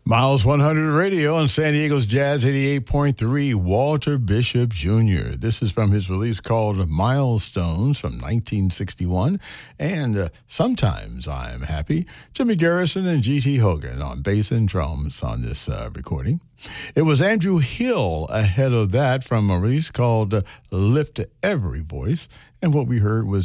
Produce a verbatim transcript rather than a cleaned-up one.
Miles one hundred Radio on San Diego's Jazz eighty-eight point three, Walter Bishop Junior This is from his release called Milestones from nineteen sixty-one. And uh, Sometimes I'm Happy. Jimmy Garrison and G T Hogan on bass and drums on this uh, recording. It was Andrew Hill ahead of that from a release called uh, Lift Every Voice. And what we heard was